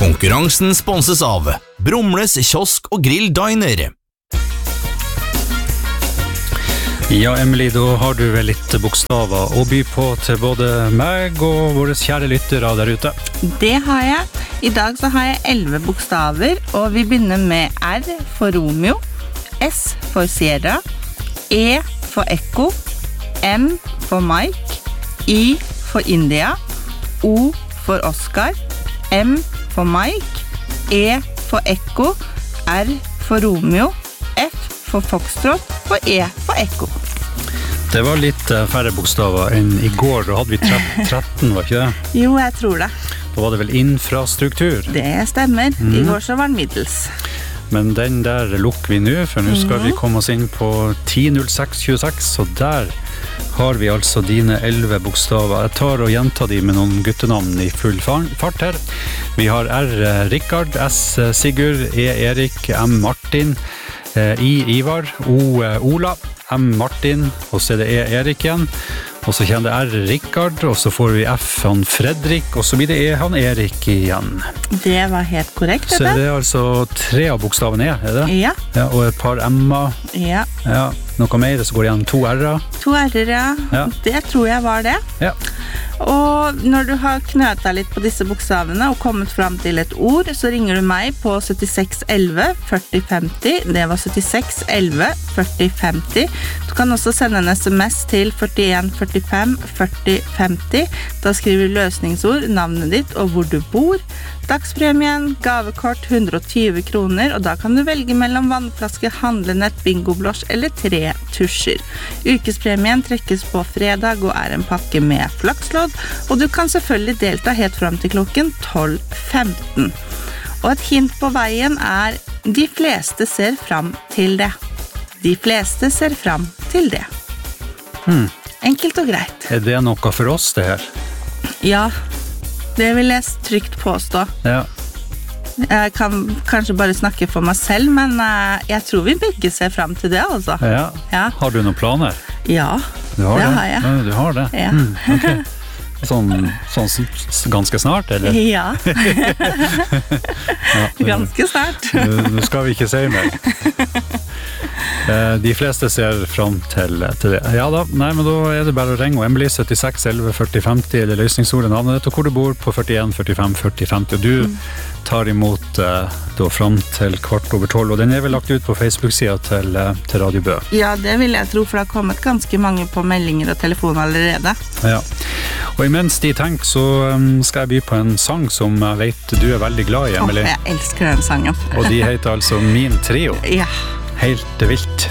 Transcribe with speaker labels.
Speaker 1: Konkurransen sponses av Brumles kiosk og grill diner.
Speaker 2: Ja, Emily, da har du vel litt bokstaver å by på til både meg og våre kjære lyttere der ute.
Speaker 3: Det har jeg. I dag så har jeg 11 bokstaver, og vi begynner med R for Romeo, S for Sierra, E for Echo, M for Mike, I for India, O for Oscar, M for Mike, E for Echo, R for Romeo, F for Foxtrot og E for Echo.
Speaker 2: Det var litt færre bokstaver enn i går, da hadde vi 13, var ikke det?
Speaker 3: Jo, jeg tror det.
Speaker 2: Da var det vel infrastruktur?
Speaker 3: Det stemmer. I går så var den middels.
Speaker 2: Men den der lukker vi nå, for nå skal vi komme oss inn på 10.06.26, så der har vi altså dine 11 bokstaver. Jeg tar og gjentar de med noen guttenavn i full fart her. Vi har R. Rikard, S. Sigurd, E. Erik, M. Martin, I. Ivar, O. Ola, M. Martin, og så det E. Erik igjen. Og så kommer det R. Rikard, og så får vi F. Han Fredrik, og så blir det E. Han Erik igjen.
Speaker 3: Det var helt korrekt,
Speaker 2: så det altså 3 av bokstavene E, det?
Speaker 3: Ja.
Speaker 2: Ja, og et par M-er.
Speaker 3: Ja.
Speaker 2: Ja. Noe mer, så går det igjen 2 R-er.
Speaker 3: 2 R-er, ja. Det tror jeg var det.
Speaker 2: Ja.
Speaker 3: Og når du har knøtet litt på disse bokstavene og kommet frem til et ord, så ringer du meg på 76 11 40 50. Det var 76 11 40 50. Du kan også sende en SMS til 41 45 40 50. Da skriver du løsningsord, navnet ditt og hvor du bor. Dagspremien, gavekort 120 kroner, og da kan du velge mellom vannflaske, handlenett, bingoblås eller 3 tusjer. Ukespremien trekkes på fredag og en pakke med flakslodd, og du kan selvfølgelig delta helt frem til klokken 12:15. Og et hint på veien de fleste ser frem til det. De fleste ser frem til det. Enkelt og greit.
Speaker 2: Det noe for oss, det her?
Speaker 3: Ja, det vil jeg trygt påstå.
Speaker 2: Ja.
Speaker 3: Jeg kan kanskje bare snakke for meg selv, men jeg tror vi begge ser frem til det, altså.
Speaker 2: Ja. Har du noen planer?
Speaker 3: Ja, det har jeg.
Speaker 2: Ja, du har det?
Speaker 3: Ja.
Speaker 2: Ok. Sånn ganske snart, eller?
Speaker 3: Ja. Ganske snart.
Speaker 2: Nå skal vi ikke si mer. De fleste ser frem til det. Ja da, nei, men da det bare å ringe Emily 76 11 40 50 eller løsningsordet navnet ditt og hvor du bor på 41 45 40 50 og du tar imot da frem til 11:15 og den vel lagt ut på Facebook-sida til Radio Bø.
Speaker 3: Ja, det vil jeg tro, for det har kommet ganske mange på meldinger og telefon allerede.
Speaker 2: Ja, og imens de tenker så skal jeg by på en sang som jeg vet du veldig glad i, Emily.
Speaker 3: Jeg elsker den sangen.
Speaker 2: Og de heter altså Min Trio.
Speaker 3: Ja.
Speaker 2: Helt vilt.